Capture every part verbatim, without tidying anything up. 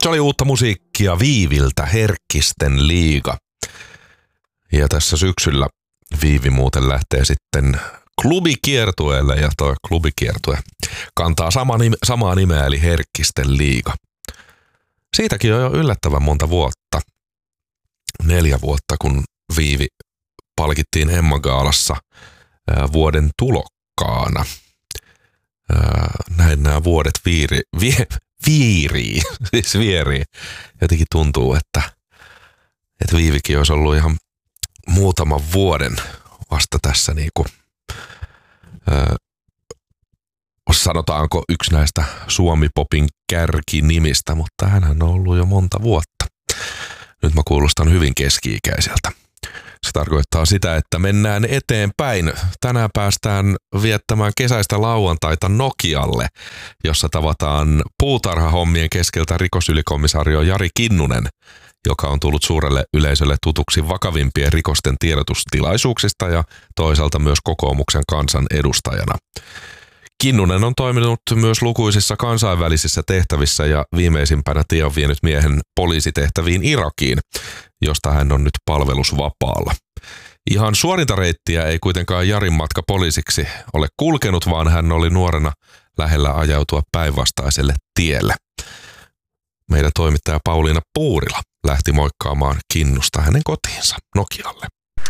Se oli uutta musiikkia Viiviltä, Herkkisten liiga. Ja tässä syksyllä Viivi muuten lähtee sitten klubikiertueelle ja tuo klubikiertue kantaa sama nime, samaa nimeä eli Herkkisten liiga. Siitäkin on jo yllättävän monta vuotta. Neljä vuotta, kun Viivi palkittiin Emma-gaalassa ää, vuoden tulokkaana. Ää, näin nämä vuodet viiri, vie, viirii, siis vierii. Jotenkin tuntuu, että, että Viivikin olisi ollut ihan muutaman vuoden vasta tässä niinku, ää, sanotaanko yksi näistä Suomi-popin kärkinimistä, mutta hänhän on ollut jo monta vuotta. Nyt mä kuulostan hyvin keski-ikäiseltä. Se tarkoittaa sitä, että mennään eteenpäin. Tänään päästään viettämään kesäistä lauantaita Nokialle, jossa tavataan puutarhahommien keskeltä rikosylikomissaario Jari Kinnunen, joka on tullut suurelle yleisölle tutuksi vakavimpien rikosten tiedotustilaisuuksista ja toisaalta myös kokoomuksen kansan edustajana. Kinnunen on toiminut myös lukuisissa kansainvälisissä tehtävissä ja viimeisimpänä tie on vienyt miehen poliisitehtäviin Irakiin, josta hän on nyt palvelusvapaalla. Ihan suorinta reittiä ei kuitenkaan Jarin matka poliisiksi ole kulkenut, vaan hän oli nuorena lähellä ajautua päinvastaiselle tielle. Meidän toimittaja Pauliina Puurila lähti moikkaamaan Kinnusta hänen kotiinsa Nokialle.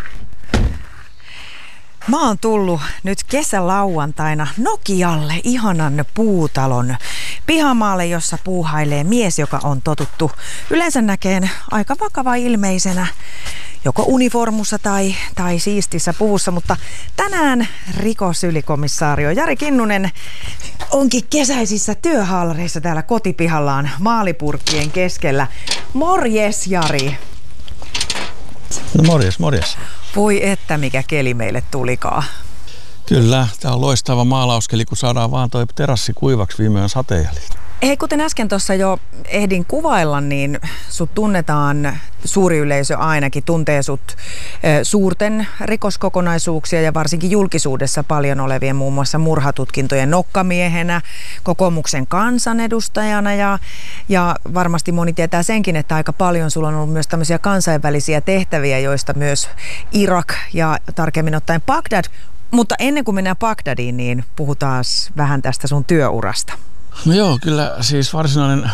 Mä oon tullut nyt kesälauantaina Nokialle, ihanan puutalon pihamaalle, jossa puuhailee mies, joka on totuttu yleensä näkeen aika vakava ilmeisenä, joko uniformussa tai, tai siistissä puvussa, mutta tänään rikosylikomissaario Jari Kinnunen onkin kesäisissä työhaalareissa täällä kotipihallaan maalipurkkien keskellä. Morjes, Jari! No morjes, morjes. Voi että mikä keli meille tulikaan. Kyllä, tämä on loistava maalauskeli, kun saadaan vaan toi terassi kuivaksi viime yön sateen jäljiltä. Hei, kuten äsken tuossa jo ehdin kuvailla, niin sut tunnetaan, suuri yleisö ainakin tuntee sut e, suurten rikoskokonaisuuksia ja varsinkin julkisuudessa paljon olevien muun muassa murhatutkintojen nokkamiehenä, kokoomuksen kansanedustajana ja, ja varmasti moni tietää senkin, että aika paljon sulla on ollut myös tämmöisiä kansainvälisiä tehtäviä, joista myös Irak ja tarkemmin ottaen Bagdad. Mutta ennen kuin mennään Bagdadiin, niin puhutaan vähän tästä sun työurasta. No joo, kyllä siis varsinainen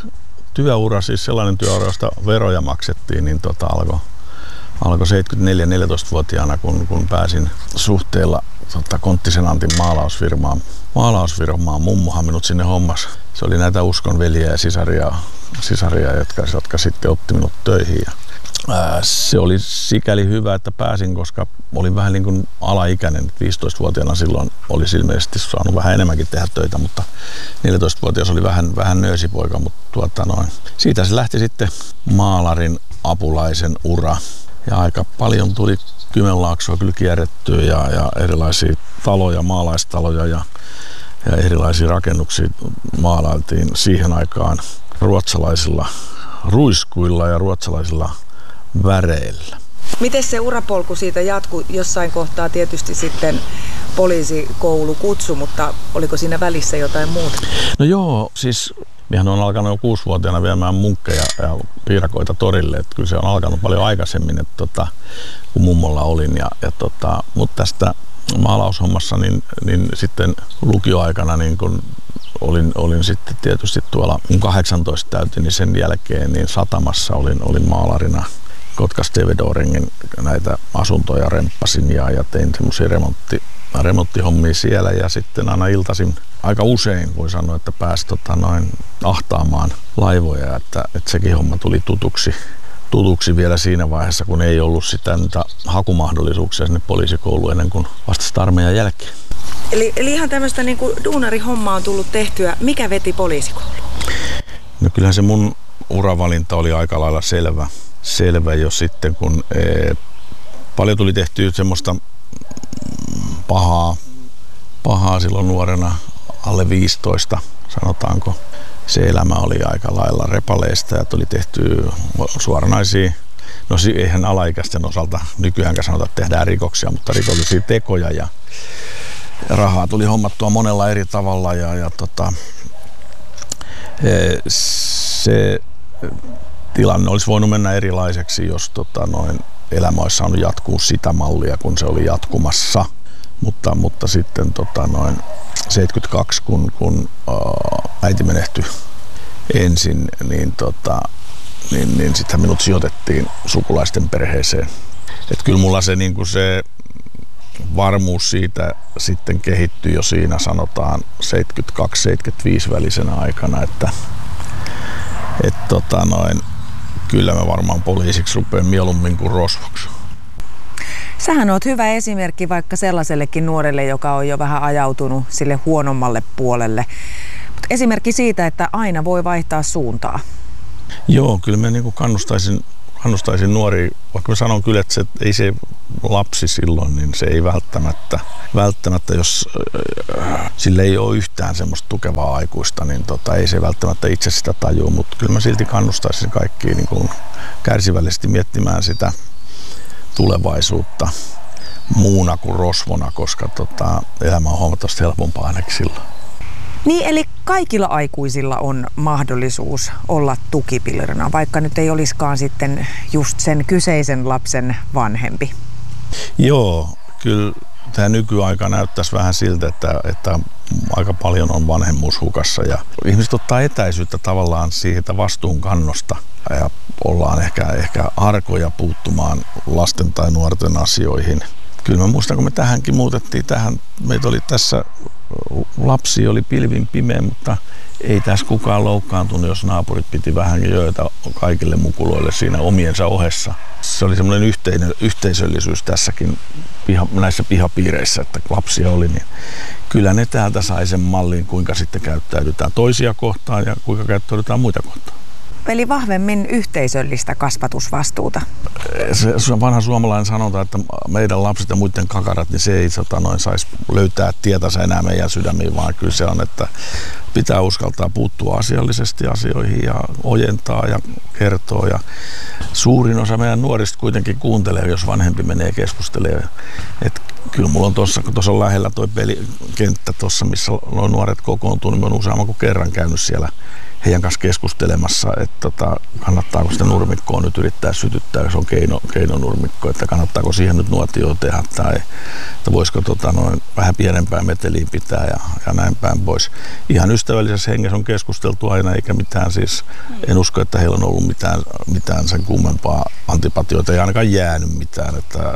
työura, siis sellainen työura, josta veroja maksettiin, niin tota alkoi alko seitsemänkymmentäneljä neljätoistavuotiaana, kun, kun pääsin suhteella tota, Konttisen Antin maalausfirmaan. Maalausfirmaan mummohan minut sinne hommas. Se oli näitä uskonveliä ja sisaria, sisaria jotka, jotka sitten otti minut töihin. Ja ää, se oli sikäli hyvä, että pääsin, koska olin vähän niin kuin alaikäinen. viisitoistavuotiaana silloin olisi ilmeisesti saanut vähän enemmänkin tehdä töitä, mutta neljätoistavuotias oli vähän, vähän nöösipoika. Mutta tuota noin. Siitä se lähti sitten maalarin apulaisen ura. Ja aika paljon tuli Kymenlaaksoa kyllä kierrettyä ja, ja erilaisia taloja, maalaistaloja ja, ja erilaisia rakennuksia maalailtiin siihen aikaan ruotsalaisilla ruiskuilla ja ruotsalaisilla väreillä. Miten se urapolku siitä jatkui? Jossain kohtaa tietysti sitten poliisikoulu kutsu, mutta oliko siinä välissä jotain muuta? No joo, siis minähän on alkanut jo kuusivuotiaana viemään munkkeja ja piirakoita torille. Että kyllä se on alkanut paljon aikaisemmin, että tota, kun mummolla olin. Ja, ja tota, mutta tästä maalaushommassa niin, niin sitten lukioaikana niin kun olin, olin sitten tietysti tuolla, kun kahdeksantoista täytin, niin sen jälkeen niin satamassa olin, olin maalarina. Kotkas Stevedoringin näitä asuntoja remppasin ja, ja tein semmoisia remontti, remonttihommia siellä ja sitten aina iltaisin aika usein voi sanoa, että pääsi tota noin ahtaamaan laivoja, että, että sekin homma tuli tutuksi, tutuksi vielä siinä vaiheessa, kun ei ollut sitä niitä hakumahdollisuuksia sinne poliisikouluun ennen kuin vasta armeijan jälkeen. Eli, eli ihan tämmöistä niin kuin duunarihommaa on tullut tehtyä. Mikä veti poliisikouluun? No kyllähän se mun uravalinta oli aika lailla selvä. Selvä jo sitten, kun ee, paljon tuli tehtyä semmoista pahaa, pahaa silloin nuorena, alle viisitoista sanotaanko. Se elämä oli aika lailla repaleista ja tuli tehty suoranaisia, no eihän alaikäisten osalta nykyäänkään sanota, että tehdään rikoksia, mutta rikollisia tekoja ja rahaa tuli hommattua monella eri tavalla ja, ja tota, se tilanne olisi voinut mennä erilaiseksi, jos tota, noin elämä olisi saanut jatkuu sitä mallia, kun se oli jatkumassa. Mutta, mutta sitten tota, noin seitsemänkymmentäkaksi, kun, kun ää, äiti menehtyi ensin, niin, tota, niin, niin sitten minut sijoitettiin sukulaisten perheeseen. Et kyllä mulla se, niin kuin se varmuus siitä sitten kehittyi jo siinä sanotaan seitsemänkymmentäkaksi seitsemänkymmentäviisi välisenä aikana, että et, tota, noin, kyllä mä varmaan poliisiksi rupean mieluummin kuin rosvoksi. Sähän oot hyvä esimerkki vaikka sellaisellekin nuorelle, joka on jo vähän ajautunut sille huonommalle puolelle. Mut esimerkki siitä, että aina voi vaihtaa suuntaa. Joo, kyllä mä niin kuin kannustaisin, kannustaisin nuoria, vaikka mä sanon kyllä, että se, ei se lapsi silloin, niin se ei välttämättä, välttämättä jos äh, sille ei ole yhtään semmoista tukevaa aikuista, niin tota, ei se välttämättä itse sitä tajua, mutta kyllä mä silti kannustaisin kaikkia niin kuin kärsivällisesti miettimään sitä tulevaisuutta muuna kuin rosvona, koska tota, elämä on huomattavasti helpompaa ainakin silloin. Niin, eli kaikilla aikuisilla on mahdollisuus olla tukipillerina, vaikka nyt ei olisikaan sitten just sen kyseisen lapsen vanhempi. Joo, kyllä tämä nykyaika näyttäisi vähän siltä, että, että aika paljon on vanhemmuus hukassa ja ihmiset ottaa etäisyyttä tavallaan siitä vastuunkannosta ja ollaan ehkä, ehkä arkoja puuttumaan lasten tai nuorten asioihin. Kyllä mä muistan, kun me tähänkin muutettiin tähän, meitä oli tässä, lapsi oli pilvin pimeä, mutta ei tässä kukaan loukkaantunut, jos naapurit piti vähän jöitä kaikille mukuloille siinä omiensa ohessa. Se oli semmoinen yhteinen, yhteisöllisyys tässäkin piha, näissä pihapiireissä, että lapsia oli, niin kyllä ne täältä sai sen mallin, kuinka sitten käyttäydytään toisia kohtaan ja kuinka käyttäydytään muita kohtaan. Eli vahvemmin yhteisöllistä kasvatusvastuuta. Se, se vanha suomalainen sanonta, että meidän lapset ja muiden kakarat, niin se ei tota, noin saisi löytää tietänsä enää meidän sydämiin, vaan kyllä se on, että pitää uskaltaa puuttua asiallisesti asioihin ja ojentaa ja kertoa. Ja suurin osa meidän nuorista kuitenkin kuuntelee, jos vanhempi menee keskustelemaan. Et kyllä mulla on tuossa, kun tuossa on lähellä toi pelikenttä tuossa, missä nuo nuoret kokoontuu, niin mä oon useamman kuin kerran käynyt siellä heidän kanssa keskustelemassa, että tota, kannattaako sitä nurmikkoa nyt yrittää sytyttää, jos on keino, keinonurmikko, että kannattaako siihen nyt nuotioon tehdä tai että voisiko tota, noin vähän pienempää meteliin pitää ja, ja näin päin pois. Ihan ystävällisessä hengessä on keskusteltu aina, eikä mitään siis, en usko, että heillä on ollut mitään, mitään sen kummempaa antipatioita, ei ainakaan jäänyt mitään, että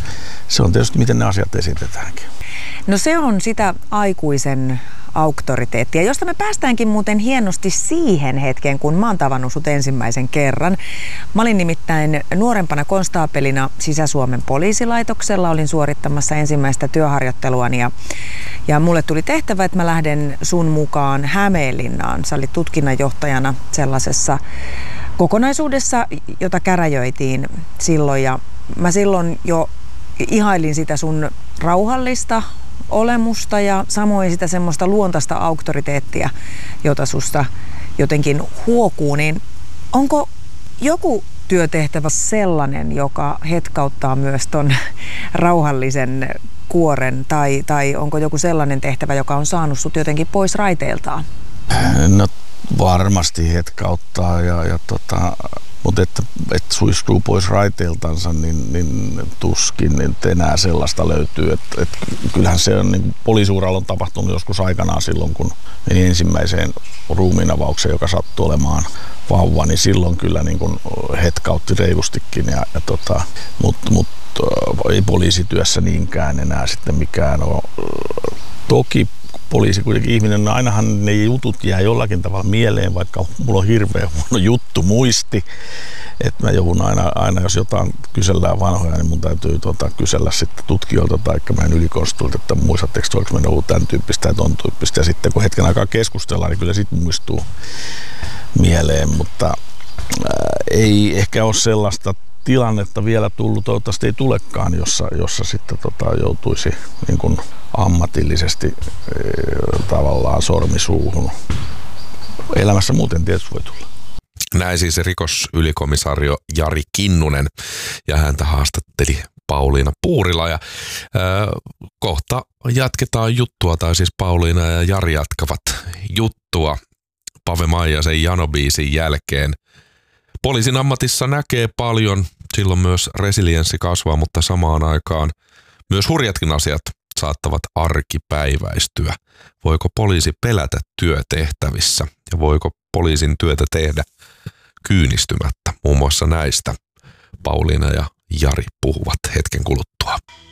se on tietysti miten ne asiat esitetäänkin. No se on sitä aikuisen auktoriteettia, josta me päästäänkin muuten hienosti siihen hetkeen, kun mä oon tavannut sut ensimmäisen kerran. Mä olin nimittäin nuorempana konstaapelina Sisä-Suomen poliisilaitoksella, olin suorittamassa ensimmäistä työharjoitteluani ja, ja mulle tuli tehtävä, että mä lähden sun mukaan Hämeenlinnaan. Sä olit tutkinnanjohtajana sellaisessa kokonaisuudessa, jota käräjöitiin silloin ja mä silloin jo ihailin sitä sun rauhallista olemusta ja samoin sitä semmoista luontaista auktoriteettia, jota susta jotenkin huokuu, niin onko joku työtehtävä sellainen, joka hetkauttaa myös ton rauhallisen kuoren, tai, tai onko joku sellainen tehtävä, joka on saanut sut jotenkin pois raiteiltaan? No varmasti hetkauttaa, ja, ja tota, mutta että, että suistuu pois raiteiltansa, niin, niin tuskin niin enää sellaista löytyy. Että, että kyllähän se on, niin poliisiuralla on tapahtunut joskus aikanaan silloin, kun meni ensimmäiseen ruumiinavaukseen, joka sattui olemaan vauva, niin silloin kyllä niin kuin hetkautti reilustikin. Ja, ja tota, mutta mut, ei poliisityössä niinkään enää sitten mikään ole. Toki poliisi kuitenkin ihminen, ainahan ne jutut jää jollakin tavalla mieleen, vaikka mulla on hirveän huono juttu muisti. Että mä joudun aina, aina, jos jotain kysellään vanhoja, niin mun täytyy tota, kysellä sitten tutkijoilta tai meidän ylikonstulilta, että muistatteko, oliko meillä ollut tämän tyyppistä ja ton tyyppistä. Ja sitten kun hetken aikaa keskustellaan, niin kyllä sitten muistuu mieleen, mutta ää, ei ehkä ole sellaista tilannetta vielä tullut, toivottavasti ei tulekaan, jossa, jossa sitten tota, joutuisi niin kuin ammatillisesti e, tavallaan sormisuuhun. Elämässä muuten tietysti voi tulla. Näin siis rikosylikomisario Jari Kinnunen ja häntä haastatteli Pauliina Puurila. Ja, ää, kohta jatketaan juttua, tai siis Pauliina ja Jari jatkavat juttua Pave Maijasen Jano-biisin jälkeen. Poliisin ammatissa näkee paljon, silloin myös resilienssi kasvaa, mutta samaan aikaan myös hurjatkin asiat saattavat arkipäiväistyä. Voiko poliisi pelätä työtehtävissä ja voiko poliisin työtä tehdä kyynistymättä? Muun muassa näistä Pauliina ja Jari puhuvat hetken kuluttua.